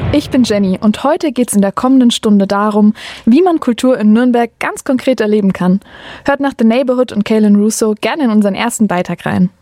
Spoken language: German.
Ich bin Jenny und heute geht es in der kommenden Stunde darum, wie man Kultur in Nürnberg ganz konkret erleben kann. Hört nach The Neighborhood und Kaylin Russo gerne in unseren ersten Beitrag rein.